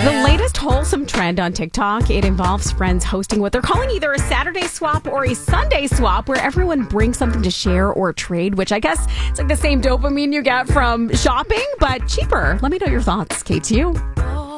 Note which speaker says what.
Speaker 1: The latest wholesome trend on TikTok, it involves friends hosting what they're calling either a Saturday swap or a Sunday swap, where everyone brings something to share or trade, which I guess it's like the same dopamine you get from shopping, but cheaper. Let me know your thoughts, KTU.